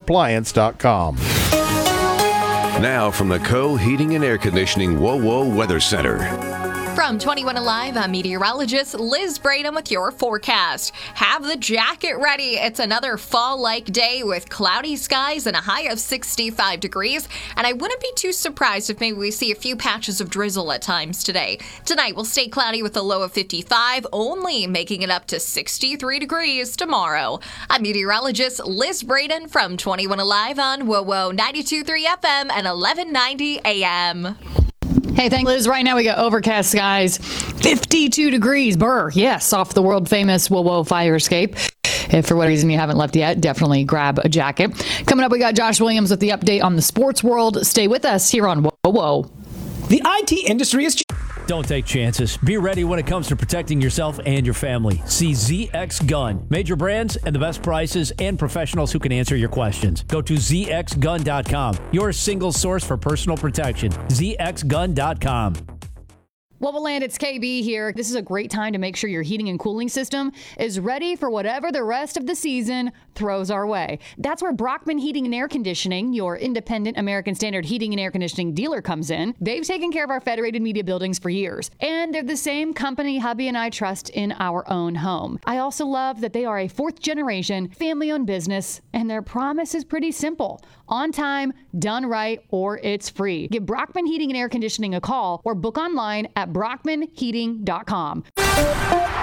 BrockmanAppliance.com. Now from the Heating and Air Conditioning WOWO Weather Center. From 21 Alive, I'm meteorologist Liz Braden with your forecast. Have the jacket ready. It's another fall-like day with cloudy skies and a high of 65 degrees. And I wouldn't be too surprised if maybe we see a few patches of drizzle at times today. Tonight will stay cloudy with a low of 55, only making it up to 63 degrees tomorrow. I'm meteorologist Liz Braden from 21 Alive on WOWO 92.3 FM and 1190 AM. Hey, thanks, Liz. Right now we got overcast skies, 52 degrees. Brr, yes, off the world-famous WOWO fire escape. If for whatever reason you haven't left yet, definitely grab a jacket. Coming up, we got Josh Williams with the update on the sports world. Stay with us here on WOWO. The IT industry is... Don't take chances. Be ready when it comes to protecting yourself and your family. See ZX Gun. Major brands and the best prices and professionals who can answer your questions. Go to zxgun.com. Your single source for personal protection. zxgun.com. Wowoland, it's KB here. This is a great time to make sure your heating and cooling system is ready for whatever the rest of the season throws our way. That's where Brockman Heating and Air Conditioning, your independent American Standard heating and air conditioning dealer, comes in. They've taken care of our Federated Media buildings for years, and they're the same company hubby and I trust in our own home. I also love that they are a fourth-generation, family-owned business, and their promise is pretty simple. On time, done right, or it's free. Give Brockman Heating and Air Conditioning a call or book online at brockmanheating.com.